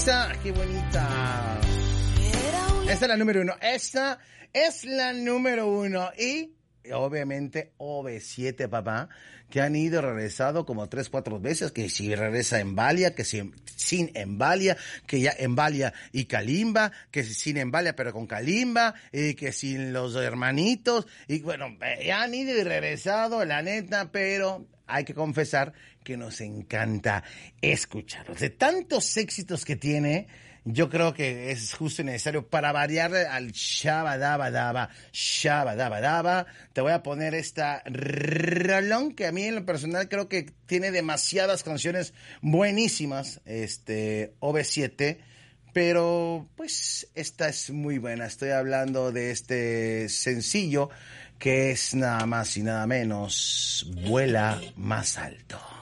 esa, qué bonita. Esta es la número 1. Esta es la número 1. Y obviamente OV7, papá, que han ido y regresado como 3, 4 veces, que si regresa Embalia, que si sin Embalia, que ya Embalia y Kalimba, que si sin Embalia pero con Kalimba, y que sin los hermanitos, y bueno, ya han ido y regresado, la neta, pero hay que confesar que nos encanta escucharlos. De tantos éxitos que tiene, yo creo que es justo y necesario para variar al shabadabadaba. Te voy a poner esta rolón que a mí en lo personal creo que tiene demasiadas canciones buenísimas, OV7, pero pues esta es muy buena. Estoy hablando de este sencillo que es nada más y nada menos Vuela Más Alto.